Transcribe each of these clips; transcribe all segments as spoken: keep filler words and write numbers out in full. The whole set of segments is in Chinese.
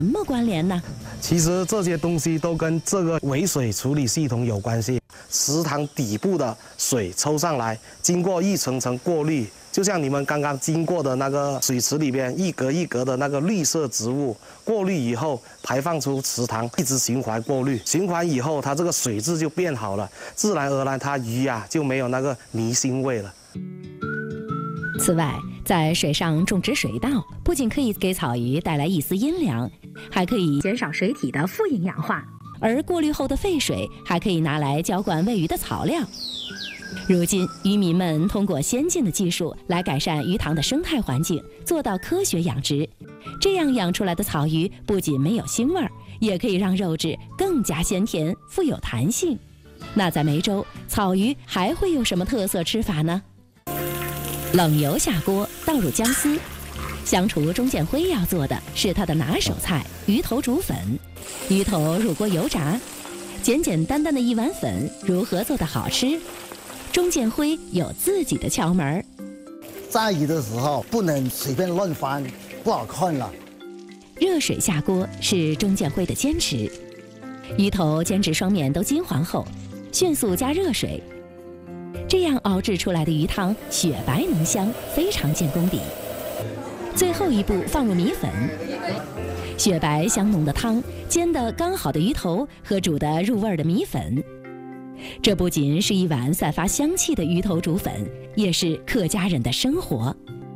什么关联呢？ 其实这些东西都跟这个尾水处理系统有关系。池塘底部的水抽上来，经过一层层过滤，就像你们刚刚经过的那个水池里边一格一格的那个绿色植物，过滤以后排放出池塘，一直循环过滤，循环以后它这个水质就变好了，自然而然它鱼啊就没有那个泥腥味了。 此外，在水上种植水稻，不仅可以给草鱼带来一丝阴凉，还可以减少水体的富营养化，而过滤后的废水还可以拿来浇灌喂鱼的草料。如今，渔民们通过先进的技术来改善鱼塘的生态环境，做到科学养殖。这样养出来的草鱼不仅没有腥味儿，也可以让肉质更加鲜甜、富有弹性。那在梅州，草鱼还会有什么特色吃法呢？冷油下锅，倒入姜丝。香厨钟建辉要做的是他的拿手菜——鱼头煮粉。鱼头入锅油炸，简简单单的一碗粉，如何做得好吃？钟建辉有自己的窍门。 炸鱼的时候不能随便乱翻，不好看了。 热水下锅是钟建辉的坚持。鱼头煎至双面都金黄后，迅速加热水。这样熬制出来的鱼汤雪白浓香，非常见功底。最后一步放入米粉，雪白香浓的汤，煎得刚好的鱼头和煮得入味的米粉，这不仅是一碗散发香气的鱼头煮粉，也是客家人的生活。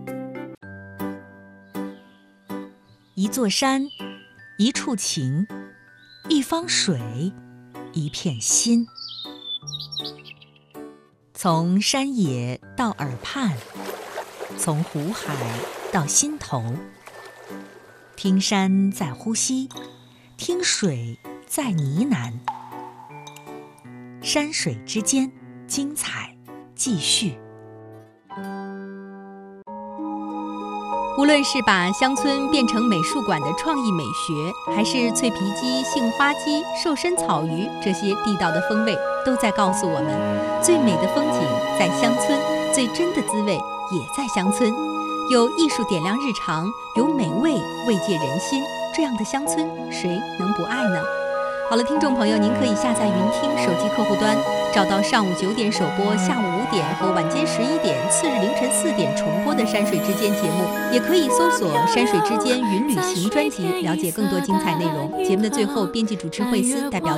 一座山，一处情，一方水，一片心。从山野到耳畔，从湖海到心头，听山在呼吸，听水在呢喃，山水之间，精彩继续。 无论是把乡村变成美术馆的创意美学，还是脆皮鸡、杏花鸡、瘦身草鱼这些地道的风味，都在告诉我们，最美的风景在乡村，最真的滋味也在乡村。有艺术点亮日常，有美味慰藉人心，这样的乡村谁能不爱呢？好了，听众朋友，您可以下载云听手机客户端，找到上午九点首播、下午五点和晚间十一点、次日凌晨四点重播的《山水之间》节目，也可以搜索《山水之间云旅行》专辑，了解更多精彩内容。节目的最后，编辑主持惠思代表